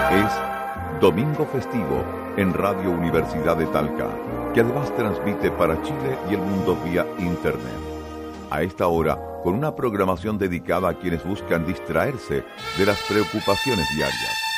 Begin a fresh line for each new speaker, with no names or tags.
Es Domingo Festivo en Radio Universidad de Talca, que además transmite para Chile y el mundo vía Internet. A esta hora, con una programación dedicada a quienes buscan distraerse de las preocupaciones diarias.